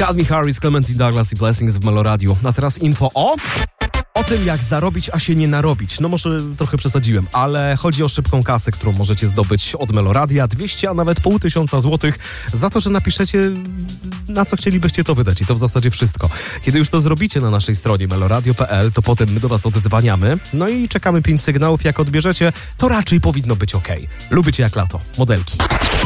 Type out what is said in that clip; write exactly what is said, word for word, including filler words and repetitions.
Calvin Harris, Clementine Douglas i Blessings w Meloradiu. A teraz info o... O tym, jak zarobić, a się nie narobić. No może trochę przesadziłem, ale chodzi o szybką kasę, którą możecie zdobyć od Meloradia. dwieście, a nawet pół tysiąca złotych za to, że napiszecie, na co chcielibyście to wydać. I to w zasadzie wszystko. Kiedy już to zrobicie na naszej stronie meloradio kropka p l, to potem my do was odzwaniamy. No i czekamy pięć sygnałów. Jak odbierzecie, to raczej powinno być okej. Lubicie jak lato. Modelki.